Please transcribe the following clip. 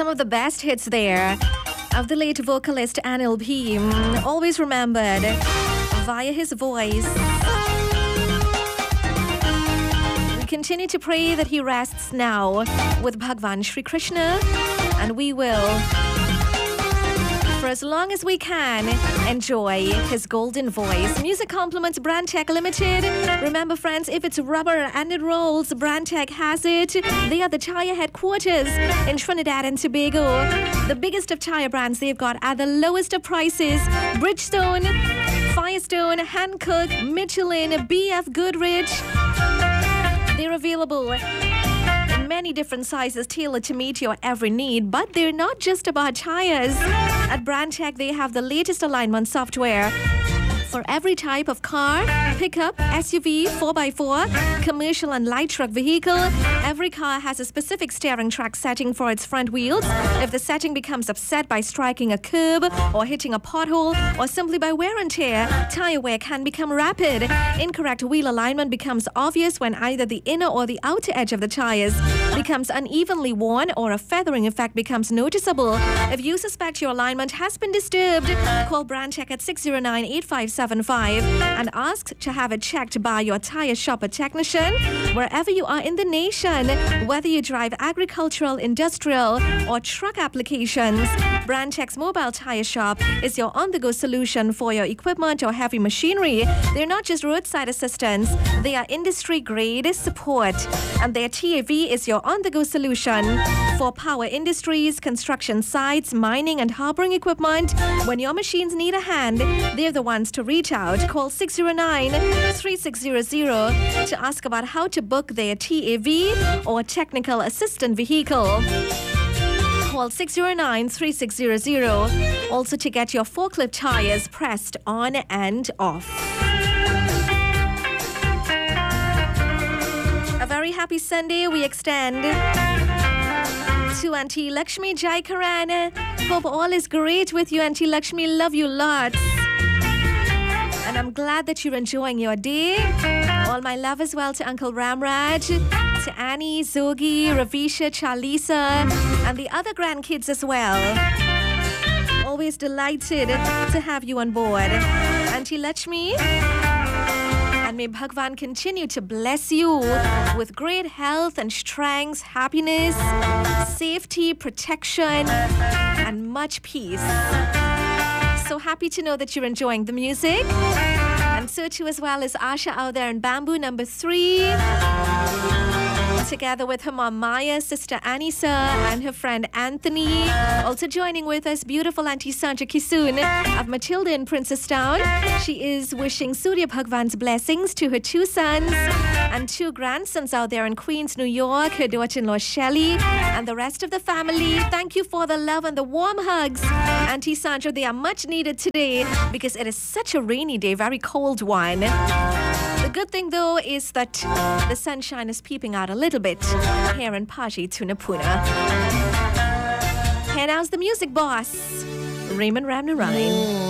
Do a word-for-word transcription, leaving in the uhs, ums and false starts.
some of the best hits there of the late vocalist Anil P. Always remembered via his voice. We continue to pray that he rests now with Bhagwan Shri Krishna, and we will, for as long as we can, enjoy his golden voice. Music compliments Brandtech Limited. Remember, friends, if it's rubber and it rolls, Brandtech has it. They are the tire headquarters in Trinidad and Tobago. The biggest of tire brands they've got at the lowest of prices. Bridgestone, Firestone, Hankook, Michelin, B F Goodrich. They're available in many different sizes tailored to meet your every need, but they're not just about tires. At Brandtech, they have the latest alignment software for every type of car, pickup, S U V, four by four, commercial and light truck vehicle. Every car has a specific steering track setting for its front wheels. If the setting becomes upset by striking a curb or hitting a pothole or simply by wear and tear, tire wear can become rapid. Incorrect wheel alignment becomes obvious when either the inner or the outer edge of the tires becomes unevenly worn or a feathering effect becomes noticeable. If you suspect your alignment has been disturbed, call Brandtech at six zero nine, eight five seven five and ask to have it checked by your tire shopper technician wherever you are in the nation. Whether you drive agricultural, industrial or truck applications, Brandtech's mobile tire shop is your on-the-go solution for your equipment or heavy machinery. They're not just roadside assistance, they are industry-grade support, and their T A V is your on-the-go solution for power industries, construction sites, mining and harboring equipment. When your machines need a hand, they're the ones to reach out. Call six zero nine, three six zero zero to ask about how to book their T A V or technical assistant vehicle. Call six zero nine, three six zero zero also to get your forklift tires pressed on and off. A very happy Sunday we extend to Auntie Lakshmi Jaikaran. Hope all is great with you, Auntie Lakshmi. Love you lots. And I'm glad that you're enjoying your day. All my love as well to Uncle Ramraj, to Annie, Zogi, Ravisha, Charlisa, and the other grandkids as well. Always delighted to have you on board, Auntie Lakshmi. And may Bhagwan continue to bless you with great health and strength, happiness, safety, protection, and much peace. So happy to know that you're enjoying the music. And so too as well as Asha out there in Bamboo number three, together with her mom Maya, sister Anissa, and her friend Anthony. Also joining with us, beautiful Auntie Sandra Kisoon of Matilda in Princestown. She is wishing Surya Bhagwan's blessings to her two sons and two grandsons out there in Queens, New York, her daughter-in-law Shelley, and the rest of the family. Thank you for the love and the warm hugs, Auntie Sandra. They are much needed today because it is such a rainy day, very cold one. The good thing though is that the sunshine is peeping out a little bit here in Paji, Tunapuna. Here now's the music boss, Raymond Ramnarine.